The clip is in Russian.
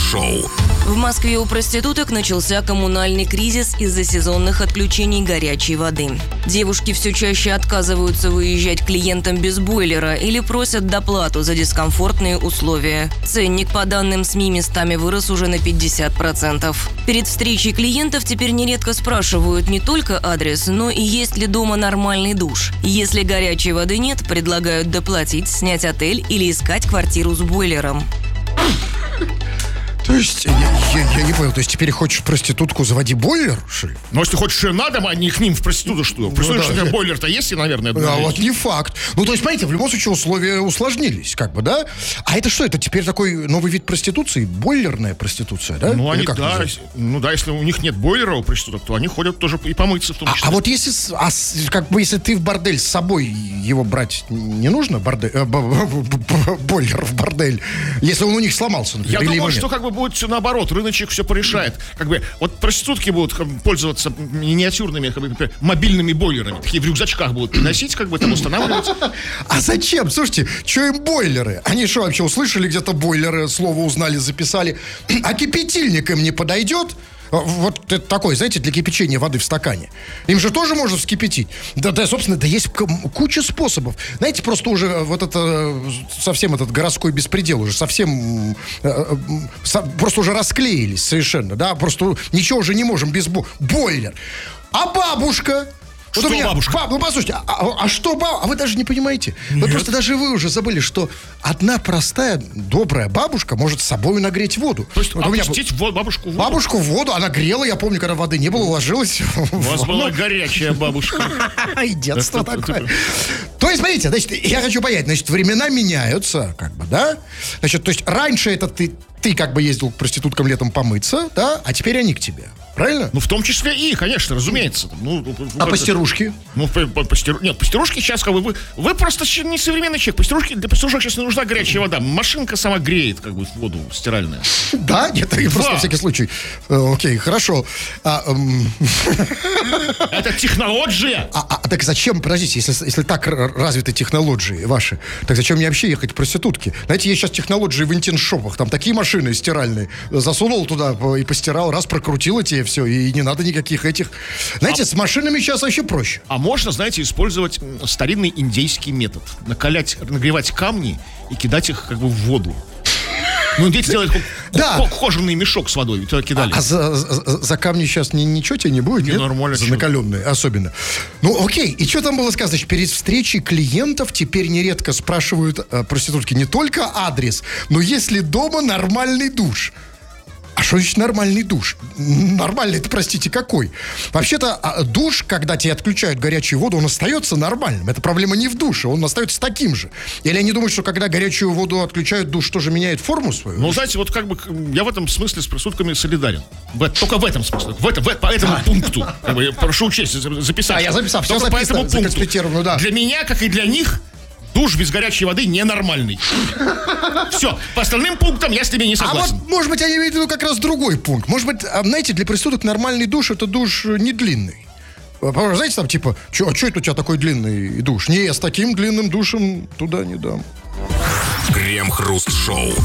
Крем-хруст-шоу. В Москве у проституток начался коммунальный кризис из-за сезонных отключений горячей воды. Девушки все чаще отказываются выезжать клиентам без бойлера или просят доплату за дискомфортные условия. Ценник, по данным СМИ, местами вырос уже на 50%. Перед встречей клиентов теперь нередко спрашивают не только адрес, но и есть ли дома нормальный душ. Если горячей воды нет, предлагают доплатить, снять отель или искать квартиру с бойлером. То есть, я не понял, то есть теперь хочешь проститутку заводи бойлер, что ли? Ну, если хочешь ее на дом, а не к ним в проституту, что? Представляешь, что у тебя бойлер-то есть, наверное? Вот не факт. Ну, то есть, смотрите, в любом случае условия усложнились, как бы, да? А это что, это теперь такой новый вид проституции? Бойлерная проституция, да? Ну, если у них нет бойлера у проституток, то они ходят тоже и помыться в том числе. А вот если, если ты в бордель с собой его брать не нужно, бойлер в бордель, если он у них сломался, например, я думаю, что будет все наоборот, рыночек все порешает. Вот проститутки будут пользоваться миниатюрными, например, мобильными бойлерами. Такие в рюкзачках будут приносить, там устанавливать. А зачем? Слушайте, что им бойлеры? Они что, вообще услышали где-то бойлеры, слово узнали, записали? А кипятильник им не подойдет? Вот это такой, знаете, для кипячения воды в стакане. Им же тоже можно вскипятить. Собственно, есть куча способов. Знаете, просто уже вот это совсем этот городской беспредел уже совсем просто уже расклеились совершенно, да, просто ничего уже не можем без бойлер. А бабушка? Что бабушка? Ну, послушайте, что бабушка? А вы даже не понимаете. Вот просто даже вы уже забыли, что одна простая, добрая бабушка может с собой нагреть воду. То есть опустить бабушку в воду? Бабушку в воду, она грела, я помню, когда воды не было, ложилась. У вас была горячая бабушка. И детство такое. То есть, смотрите, значит, я хочу понять, значит, времена меняются, да? Значит, то есть, раньше это ты ездил к проституткам летом помыться, да, а теперь они к тебе. Правильно? Ну, в том числе и, конечно, разумеется. Пастерушки? Нет, пастерушки сейчас вы просто не современный человек. Для пастерушек сейчас не нужна горячая вода. Машинка сама греет, воду стиральная. Да? Нет, просто на всякий случай. Окей, хорошо. Это технология. Так зачем, подождите, если так развиты технологии ваши, так зачем мне вообще ехать к проститутке? Знаете, есть сейчас технологии в интим-шопах, там такие машины стиральные. Засунул туда и постирал, раз прокрутил тебе все, и не надо никаких этих. Знаете, с машинами сейчас вообще проще. А можно, знаете, использовать старинный индейский метод. Нагревать камни и кидать их в воду. Ну, индейцы делают кожаный мешок с водой, туда кидали. А за камни сейчас ничего тебе не будет, нет? Нормально. За накаленные, особенно. Ну, окей, и что там было сказано? Значит, перед встречей клиентов теперь нередко спрашивают проститутки не только адрес, но есть ли дома нормальный душ. А что значит нормальный душ? Нормальный, это, простите, какой? Вообще-то душ, когда тебе отключают горячую воду, он остается нормальным. Это проблема не в душе, он остается таким же. Или они думают, что когда горячую воду отключают, душ тоже меняет форму свою? Ну, знаете, я в этом смысле с проститутками солидарен. Только в этом смысле. По этому пункту. Прошу учесть, записать. Я записал. Все только записано, по этому пункту. Да. Для меня, как и для них, душ без горячей воды ненормальный. Все, по остальным пунктам я с тебе не согласен. А вот, может быть, они имеют в виду как раз другой пункт. Может быть, знаете, для проституток нормальный душ — это душ не длинный. Знаете, там типа, а что это у тебя такой длинный душ? Не, я с таким длинным душем туда не дам. Крем-хруст-шоу.